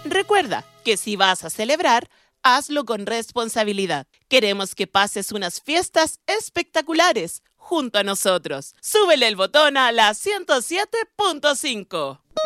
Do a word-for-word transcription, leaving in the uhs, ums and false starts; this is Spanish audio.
Recuerda que si vas a celebrar, hazlo con responsabilidad. Queremos que pases unas fiestas espectaculares junto a nosotros. Súbele el botón a la ciento siete punto cinco.